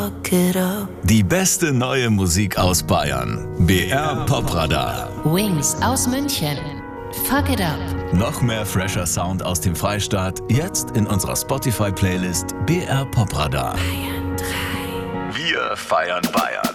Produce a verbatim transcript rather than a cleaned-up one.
Die beste neue Musik aus Bayern. B R Popradar. Wings aus München. Fuck it up. Noch mehr fresher Sound aus dem Freistaat. Jetzt in unserer Spotify-Playlist B R Popradar. Bayern drei. Wir feiern Bayern.